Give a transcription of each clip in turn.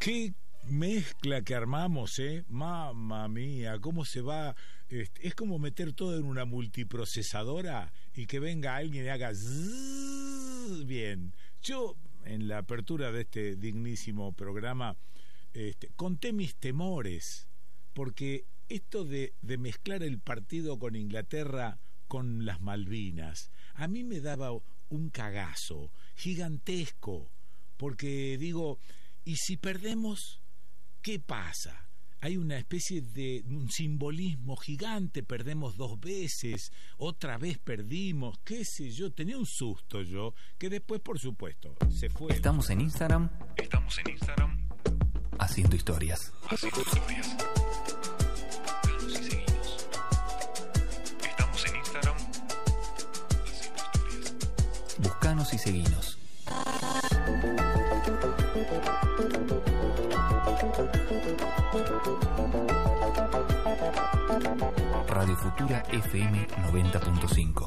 Qué mezcla que armamos, mamma mía, cómo se va. Es como meter todo en una multiprocesadora y que venga alguien y haga zzzz. Bien, yo en la apertura de este dignísimo programa conté mis temores, porque esto de mezclar el partido con Inglaterra con las Malvinas, a mí me daba un cagazo gigantesco, porque digo, ¿y si perdemos? ¿Qué pasa? Hay una especie de un simbolismo gigante, perdemos 2 veces, otra vez perdimos, qué sé yo, tenía un susto yo, que después por supuesto se fue. Estamos en Instagram haciendo historias. Buscanos y seguinos. Estamos en Instagram haciendo historias. Buscanos y seguinos. Radio Futura FM 90.5.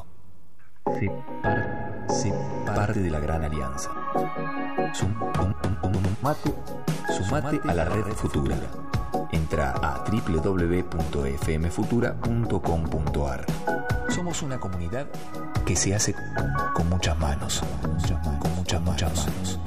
Sé parte de la gran alianza. Sumate a la red Futura. Entra a www.fmfutura.com.ar. Somos una comunidad que se hace con muchas manos. Con muchas manos.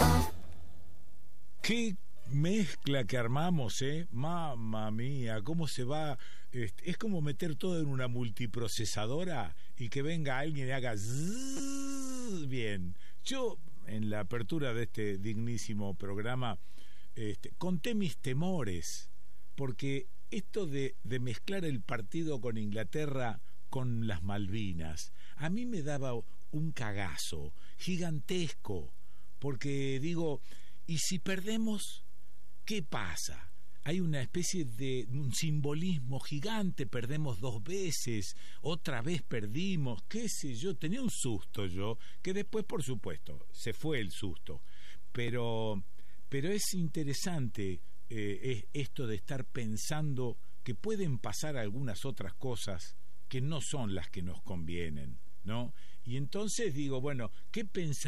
Qué mezcla que armamos, mamma mía, cómo se va. Es como meter todo en una multiprocesadora y que venga alguien y haga zzzz. Bien, yo en la apertura de este dignísimo programa conté mis temores, porque esto de mezclar el partido con Inglaterra con las Malvinas, a mí me daba un cagazo gigantesco, porque digo, ¿y si perdemos? ¿Qué pasa? Hay una especie de un simbolismo gigante, perdemos 2 veces, otra vez perdimos, qué sé yo, tenía un susto yo, que después por supuesto se fue el susto, pero es interesante esto de estar pensando que pueden pasar algunas otras cosas que no son las que nos convienen, ¿no? Y entonces digo, bueno, ¿qué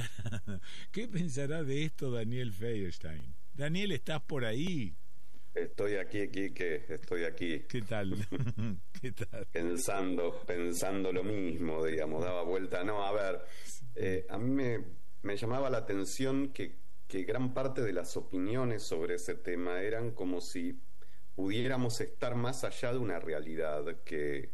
pensará de esto Daniel Feierstein? Daniel, ¿estás por ahí? Estoy aquí. ¿Qué tal? ¿Qué tal? Pensando lo mismo, digamos, daba vuelta. No, a ver, a mí me llamaba la atención que gran parte de las opiniones sobre ese tema eran como si pudiéramos estar más allá de una realidad que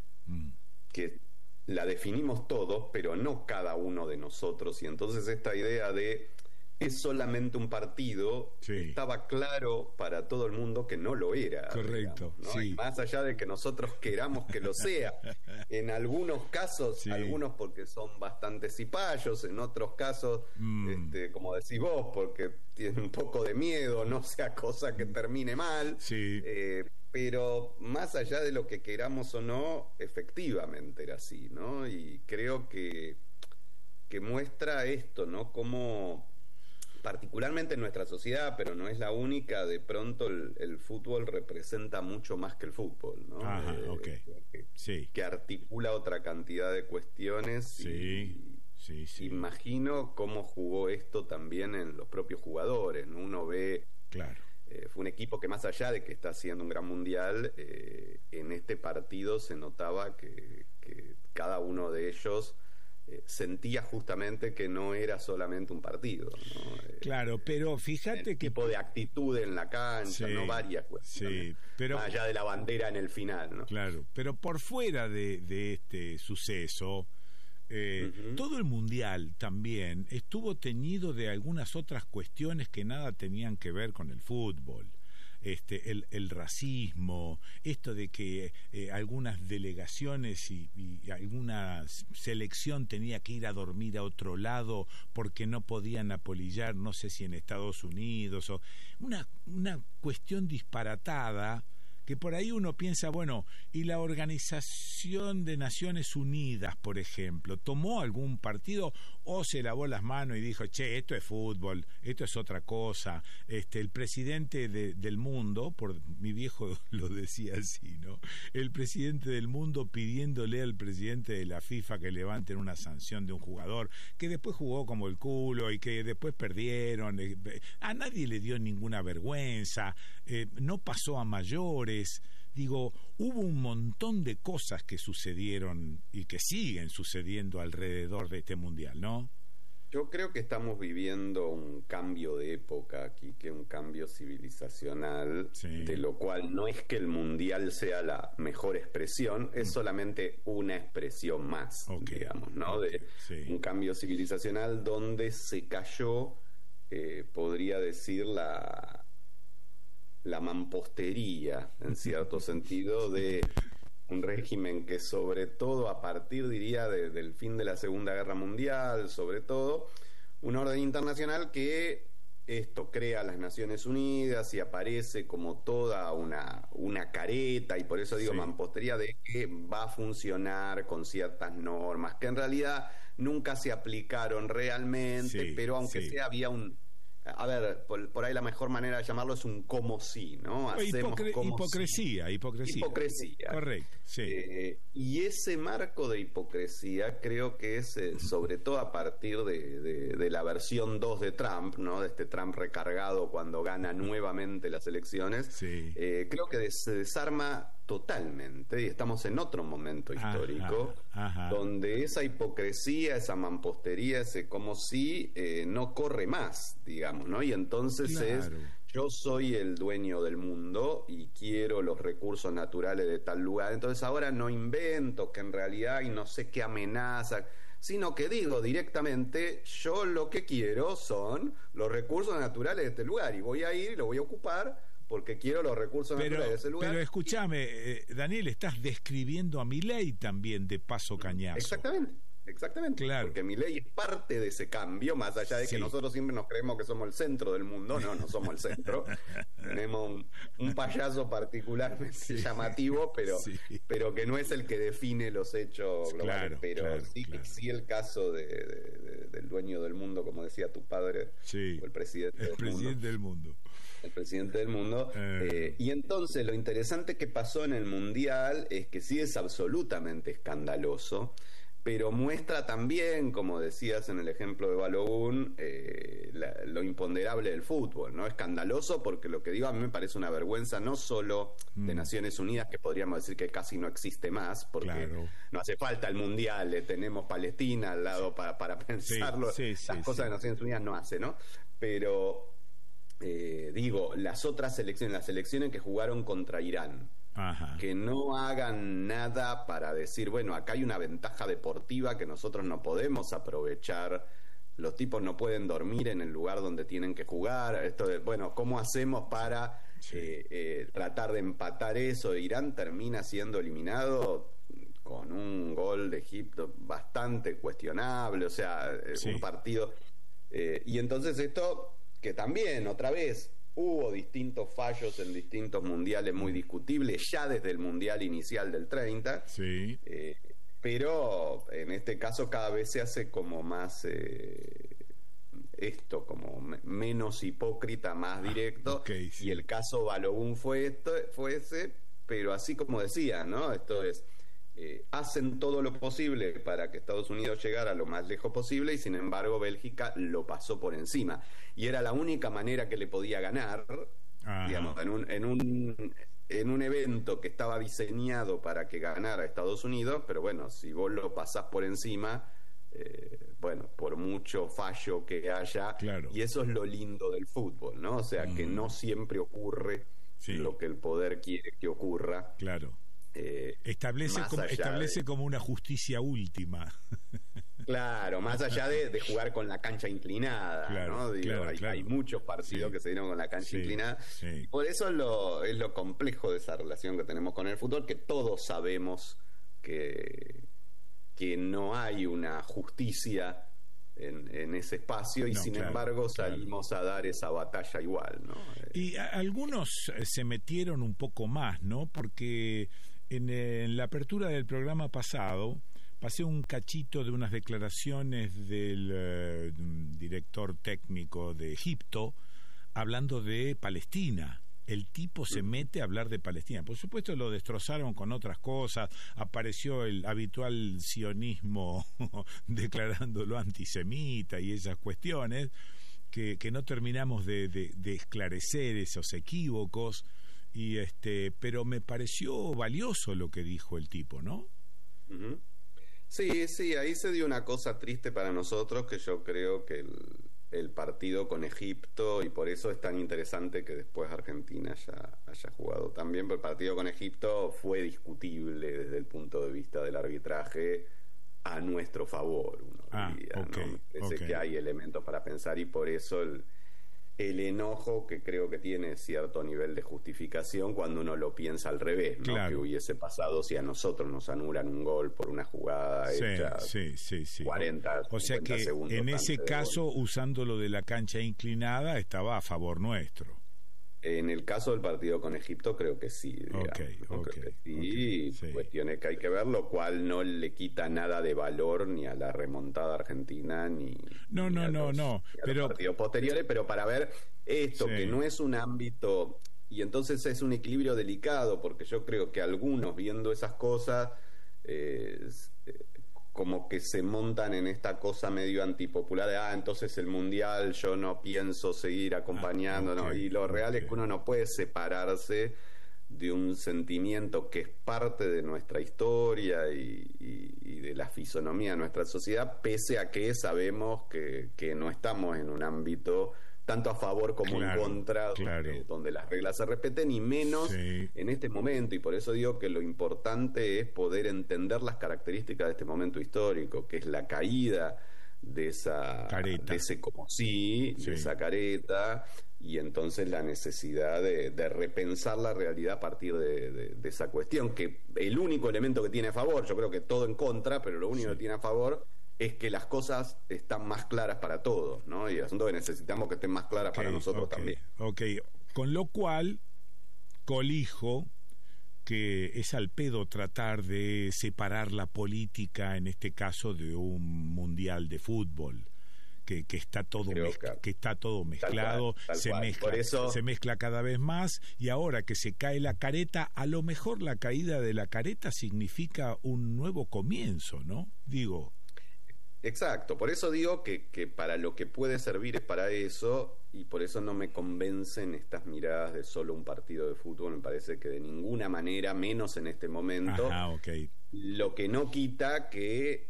la definimos todos, pero no cada uno de nosotros. Y entonces esta idea de es solamente un partido, sí, estaba claro para todo el mundo que no lo era. Correcto, digamos, ¿no? Sí. Y más allá de que nosotros queramos que lo sea. En algunos casos, sí, algunos porque son bastante cipayos, en otros casos, como decís vos, porque tienen un poco de miedo, no sea cosa que termine mal. Sí. Pero más allá de lo que queramos o no, efectivamente era así, ¿no? Y creo que muestra esto, ¿no? Cómo, particularmente en nuestra sociedad, pero no es la única, de pronto el fútbol representa mucho más que el fútbol, ¿no? Ajá, okay. Sí. Que articula otra cantidad de cuestiones. Sí. Sí. Imagino cómo jugó esto también en los propios jugadores, ¿no? Uno ve... Claro. Fue un equipo que, más allá de que está haciendo un gran mundial, en este partido se notaba que cada uno de ellos sentía justamente que no era solamente un partido, ¿no? Claro, pero fíjate el que... tipo de actitud en la cancha, sí, no varias cuestiones, sí, pero... más allá de la bandera en el final, ¿no? Claro, pero por fuera de este suceso... todo el mundial también estuvo teñido de algunas otras cuestiones que nada tenían que ver con el fútbol. El racismo, esto de que algunas delegaciones y alguna selección tenía que ir a dormir a otro lado porque no podían apoyar, no sé si en Estados Unidos, o una cuestión disparatada que por ahí uno piensa, bueno, y la Organización de Naciones Unidas, por ejemplo, ¿tomó algún partido o se lavó las manos y dijo, che, esto es fútbol, esto es otra cosa? El presidente del mundo, por mi viejo lo decía así, ¿no? El presidente del mundo pidiéndole al presidente de la FIFA que levanten una sanción de un jugador que después jugó como el culo y que después perdieron. A nadie le dio ninguna vergüenza, no pasó a mayores. Digo, hubo un montón de cosas que sucedieron y que siguen sucediendo alrededor de este mundial, ¿no? Yo creo que estamos viviendo un cambio de época aquí, que un cambio civilizacional, sí, de lo cual no es que el mundial sea la mejor expresión, es solamente una expresión más, digamos, ¿no? Sí. Un cambio civilizacional donde se cayó, podría decir, la mampostería, en cierto sentido, de un régimen que sobre todo a partir, diría, del fin de la Segunda Guerra Mundial, sobre todo, un orden internacional que esto crea las Naciones Unidas y aparece como toda una careta, y por eso digo mampostería, de que va a funcionar con ciertas normas, que en realidad nunca se aplicaron realmente, pero aunque sea había un... A ver, por ahí la mejor manera de llamarlo es un como si, ¿no? Hacemos hipocresía. Correcto, sí. Y ese marco de hipocresía creo que es, sobre todo a partir de la versión 2 de Trump, ¿no? De este Trump recargado cuando gana nuevamente las elecciones, creo que se desarma totalmente, y estamos en otro momento histórico, donde esa hipocresía, esa mampostería, ese como si no corre más, digamos, ¿no? Y entonces yo soy el dueño del mundo y quiero los recursos naturales de tal lugar, entonces ahora no invento que en realidad hay no sé qué amenaza, sino que digo directamente, yo lo que quiero son los recursos naturales de este lugar, y voy a ir y lo voy a ocupar porque quiero los recursos naturales de ese lugar. Pero escúchame, Daniel, estás describiendo a Milei también de paso cañazo. Exactamente, claro. Porque Milei es parte de ese cambio, más allá de que nosotros siempre nos creemos que somos el centro del mundo. No somos el centro. Tenemos un payaso particularmente llamativo, pero que no es el que define los hechos globales. Pero sí el caso del dueño del mundo, como decía tu padre, o el presidente del mundo. El presidente del mundo. Y entonces lo interesante que pasó en el Mundial es que sí es absolutamente escandaloso, pero muestra también, como decías en el ejemplo de Balogun, lo imponderable del fútbol, ¿no? Escandaloso porque lo que digo a mí me parece una vergüenza, no solo de Naciones Unidas, que podríamos decir que casi no existe más, porque no hace falta el Mundial, tenemos Palestina al lado para pensarlo, las cosas de Naciones Unidas no hace, ¿no? Pero digo, las otras selecciones, las selecciones que jugaron contra Irán, que no hagan nada para decir, bueno, acá hay una ventaja deportiva que nosotros no podemos aprovechar, los tipos no pueden dormir en el lugar donde tienen que jugar, esto de, bueno, ¿cómo hacemos para tratar de empatar eso? Irán termina siendo eliminado con un gol de Egipto bastante cuestionable, o sea, un partido, y entonces esto, que también, otra vez, hubo distintos fallos en distintos mundiales muy discutibles, ya desde el mundial inicial del 30, pero en este caso cada vez se hace como más como menos hipócrita, más directo, y el caso Balogun fue ese, pero así como decía, ¿no? Esto es, hacen todo lo posible para que Estados Unidos llegara lo más lejos posible, y sin embargo Bélgica lo pasó por encima, y era la única manera que le podía ganar, digamos, en un evento que estaba diseñado para que ganara Estados Unidos, pero bueno, si vos lo pasás por encima, bueno, por mucho fallo que haya, y eso es lo lindo del fútbol, ¿no? O sea, que no siempre ocurre lo que el poder quiere que ocurra. Establece como una justicia última. Claro, más allá de jugar con la cancha inclinada, ¿no? Digo, hay muchos partidos que se dieron con la cancha inclinada. Y por eso es lo complejo de esa relación que tenemos con el fútbol, que todos sabemos que no hay una justicia en ese espacio y sin embargo salimos a dar esa batalla igual, ¿no? Y algunos se metieron un poco más, ¿no? Porque en la apertura del programa pasado pasé un cachito de unas declaraciones del director técnico de Egipto hablando de Palestina. El tipo se mete a hablar de Palestina. Por supuesto lo destrozaron con otras cosas, apareció el habitual sionismo declarándolo antisemita y esas cuestiones que no terminamos de esclarecer esos equívocos, pero me pareció valioso lo que dijo el tipo, ¿no? Uh-huh. Sí, ahí se dio una cosa triste para nosotros, que yo creo que el partido con Egipto, y por eso es tan interesante que después Argentina haya jugado también, pero el partido con Egipto fue discutible desde el punto de vista del arbitraje a nuestro favor, uno diría, okay, ¿no? Me parece que hay elementos para pensar y por eso el enojo que creo que tiene cierto nivel de justificación cuando uno lo piensa al revés, ¿no? Claro. Que hubiese pasado si a nosotros nos anulan un gol por una jugada hecha sí. 40, o sea que en ese caso, usando lo de la cancha inclinada, estaba a favor nuestro. En el caso del partido con Egipto creo que sí, digamos, creo que sí, cuestiones que hay que ver, lo cual no le quita nada de valor ni a la remontada argentina ni a los partidos posteriores, pero para ver esto, que no es un ámbito, y entonces es un equilibrio delicado, porque yo creo que algunos viendo esas cosas como que se montan en esta cosa medio antipopular de, entonces el Mundial yo no pienso seguir acompañando, ¿no? Y lo real es que uno no puede separarse de un sentimiento que es parte de nuestra historia y de la fisonomía de nuestra sociedad, pese a que sabemos que no estamos en un ámbito tanto a favor como en contra, donde las reglas se respeten, y menos en este momento, y por eso digo que lo importante es poder entender las características de este momento histórico, que es la caída de esa careta, de ese de esa careta, y entonces la necesidad de repensar la realidad a partir de esa cuestión, que el único elemento que tiene a favor, yo creo que todo en contra, pero lo único que tiene a favor es que las cosas están más claras para todos, ¿no? Y el asunto es que necesitamos que estén más claras para nosotros también. Con lo cual, colijo que es al pedo tratar de separar la política, en este caso, de un mundial de fútbol. Que está todo mezclado, se mezcla cada vez más, y ahora que se cae la careta, a lo mejor la caída de la careta significa un nuevo comienzo, ¿no? Digo... Exacto, por eso digo que para lo que puede servir es para eso, y por eso no me convencen estas miradas de solo un partido de fútbol. Me parece que de ninguna manera, menos en este momento. Lo que no quita que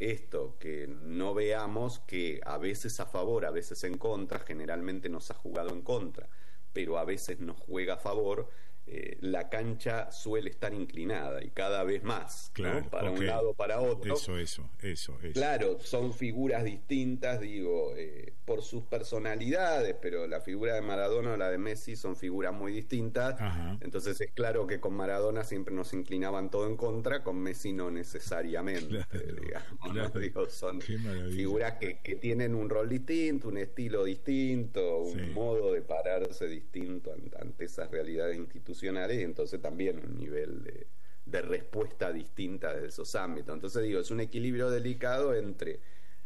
no veamos que a veces a favor, a veces en contra, generalmente nos ha jugado en contra, pero a veces nos juega a favor. La cancha suele estar inclinada y cada vez más, ¿no? Para un lado, para otro. Eso. Claro, son figuras distintas, digo, por sus personalidades, pero la figura de Maradona o la de Messi son figuras muy distintas. Entonces es claro que con Maradona siempre nos inclinaban todo en contra, con Messi no necesariamente, digamos, ¿no? Digo, son figuras que tienen un rol distinto, un estilo distinto, un modo de pararse distinto ante esas realidades institucionales, y entonces también un nivel de respuesta distinta de esos ámbitos. Entonces digo, es un equilibrio delicado entre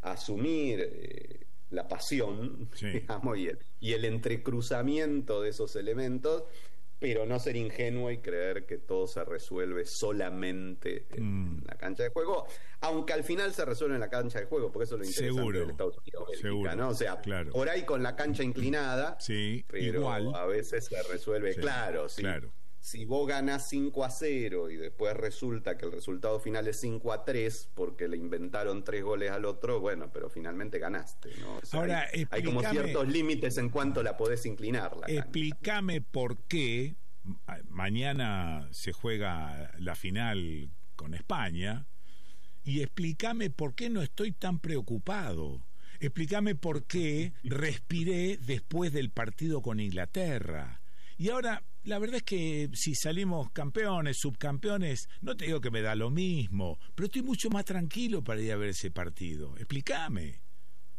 asumir la pasión, digamos, y el entrecruzamiento de esos elementos, pero no ser ingenuo y creer que todo se resuelve solamente en la cancha de juego, aunque al final se resuelve en la cancha de juego, porque eso es lo interesante del Estados Unidos, ¿no? O sea, por ahí con la cancha inclinada, pero igual a veces se resuelve, si vos ganás 5-0 y después resulta que el resultado final es 5-3 porque le inventaron 3 goles al otro, bueno, pero finalmente ganaste, ¿no? O sea, ahora, hay como ciertos límites en cuanto la podés inclinar. Explícame por qué mañana se juega la final con España, y explícame por qué no estoy tan preocupado. Explícame por qué respiré después del partido con Inglaterra. Y ahora, la verdad es que si salimos campeones, subcampeones, no te digo que me da lo mismo, pero estoy mucho más tranquilo para ir a ver ese partido. Explícame.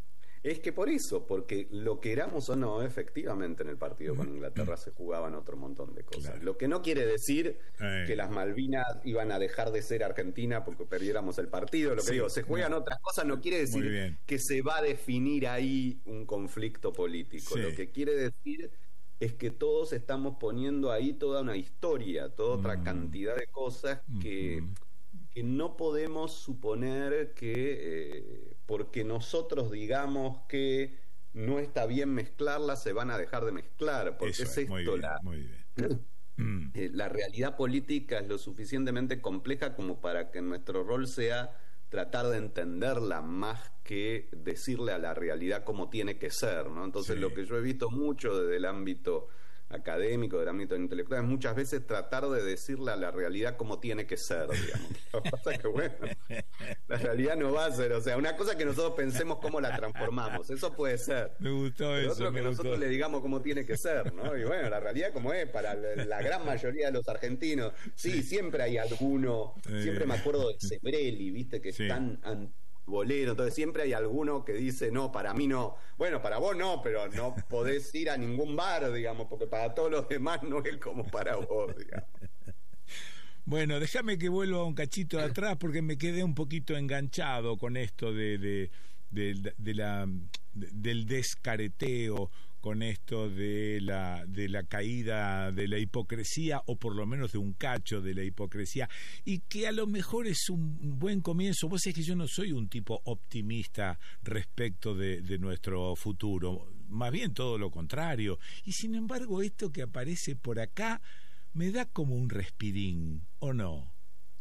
Es que por eso, porque lo queramos o no, efectivamente en el partido con Inglaterra se jugaban otro montón de cosas. Claro. Lo que no quiere decir que las Malvinas iban a dejar de ser Argentina porque perdiéramos el partido. Lo que digo, se juegan otras cosas, no quiere decir que se va a definir ahí un conflicto político. Lo que quiere decir es que todos estamos poniendo ahí toda una historia, toda otra cantidad de cosas que no podemos suponer que porque nosotros digamos que no está bien mezclarlas, se van a dejar de mezclar, porque eso es esto muy bien. La realidad política es lo suficientemente compleja como para que nuestro rol sea tratar de entenderla más que decirle a la realidad cómo tiene que ser, ¿no? Entonces lo que yo he visto mucho desde el ámbito académico, del ámbito intelectual, es muchas veces tratar de decirle a la realidad cómo tiene que ser, digamos. Lo que pasa es que, bueno, la realidad no va a ser, o sea, una cosa es que nosotros pensemos cómo la transformamos, eso puede ser. Me gustó pero eso. otro que nosotros le digamos cómo tiene que ser, ¿no? Y bueno, la realidad como es para la gran mayoría de los argentinos. Sí, siempre hay alguno, siempre me acuerdo de Sebrelli, viste, que es tan bolero, entonces siempre hay alguno que dice, no, para mí no. Bueno, para vos no, pero no podés ir a ningún bar, digamos, porque para todos los demás no es como para vos, digamos. Bueno, déjame que vuelva un cachito de atrás porque me quedé un poquito enganchado con esto del descareteo, con esto de la caída de la hipocresía, o por lo menos de un cacho de la hipocresía, y que a lo mejor es un buen comienzo. Vos sabés que yo no soy un tipo optimista respecto de nuestro futuro, más bien todo lo contrario, y sin embargo esto que aparece por acá me da como un respirín, ¿o no?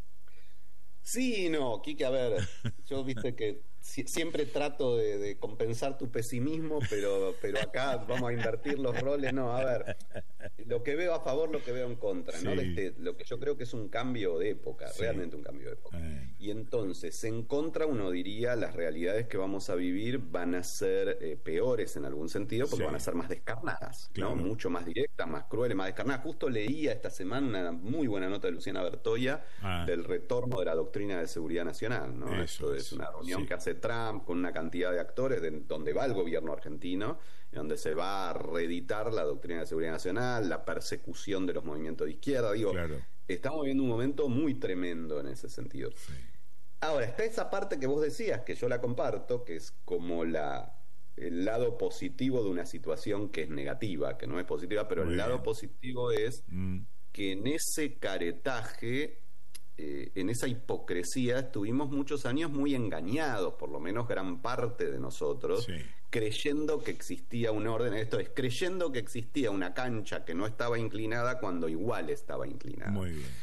Sí y no, Quique, a ver, yo viste que siempre trato de compensar tu pesimismo, pero acá vamos a invertir los roles. No, a ver, lo que veo a favor, lo que veo en contra, ¿no? Lo que yo creo que es un cambio de época, realmente un cambio de época. Y entonces, en contra uno diría, las realidades que vamos a vivir van a ser peores en algún sentido, porque van a ser más descarnadas, ¿no? Mucho más directas, más crueles, más descarnadas. Justo leía esta semana una muy buena nota de Luciana Bertoia del retorno de la doctrina de seguridad nacional, ¿no? Esto es una reunión que hace Trump con una cantidad de actores donde va el gobierno argentino, donde se va a reeditar la doctrina de seguridad nacional, la persecución de los movimientos de izquierda. Digo, estamos viviendo un momento muy tremendo en ese sentido. Ahora, está esa parte que vos decías, que yo la comparto, que es como el lado positivo de una situación que es negativa, que no es positiva, pero el lado positivo es que en ese caretaje, en esa hipocresía, estuvimos muchos años muy engañados, por lo menos gran parte de nosotros, creyendo que existía un orden. Esto es, creyendo que existía una cancha que no estaba inclinada cuando igual estaba inclinada. Muy bien.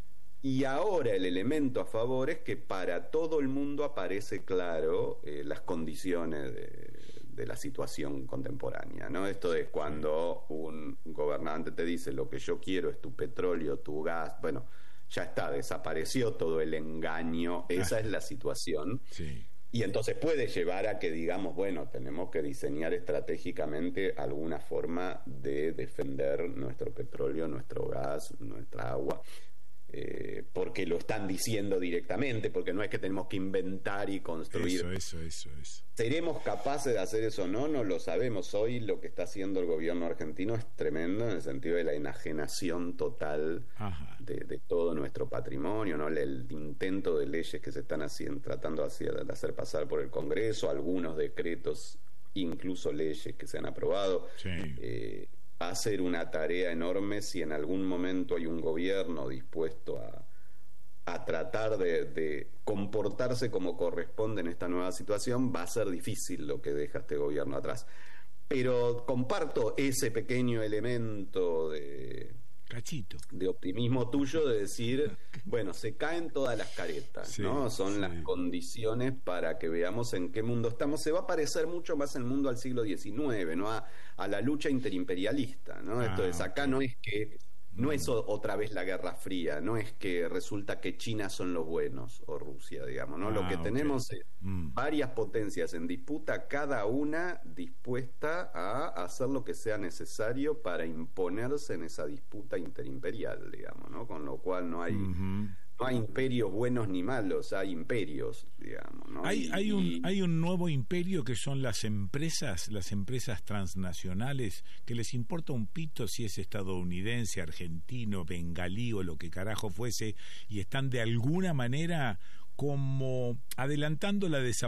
Y ahora el elemento a favor es que para todo el mundo aparece claro las condiciones de la situación contemporánea, ¿no? Esto es cuando un gobernante te dice, lo que yo quiero es tu petróleo, tu gas, bueno, ya está, desapareció todo el engaño, esa es la situación. Y entonces puede llevar a que digamos, bueno, tenemos que diseñar estratégicamente alguna forma de defender nuestro petróleo, nuestro gas, nuestra agua, porque lo están diciendo directamente, porque no es que tenemos que inventar y construir. Eso. ¿Seremos capaces de hacer eso o no? No lo sabemos. Hoy lo que está haciendo el gobierno argentino es tremendo en el sentido de la enajenación total de todo nuestro patrimonio, ¿no? El intento de leyes que se están tratando de hacer pasar por el Congreso, algunos decretos, incluso leyes que se han aprobado. Va a ser una tarea enorme si en algún momento hay un gobierno dispuesto a tratar de comportarse como corresponde en esta nueva situación. Va a ser difícil lo que deja este gobierno atrás. Pero comparto ese pequeño elemento de optimismo tuyo, de decir, bueno, se caen todas las caretas, ¿no? Son las condiciones para que veamos en qué mundo estamos. Se va a parecer mucho más el mundo al siglo XIX, ¿no? A la lucha interimperialista, ¿no? Entonces acá no es que no es otra vez la Guerra Fría, no es que resulta que China son los buenos o Rusia, digamos, ¿no? Lo que tenemos es varias potencias en disputa, cada una dispuesta a hacer lo que sea necesario para imponerse en esa disputa interimperial, digamos, ¿no? Con lo cual no hay no hay imperios buenos ni malos, hay imperios, digamos, ¿no? Hay un nuevo imperio que son las empresas transnacionales, que les importa un pito si es estadounidense, argentino, bengalí o lo que carajo fuese, y están de alguna manera como adelantando la desaparición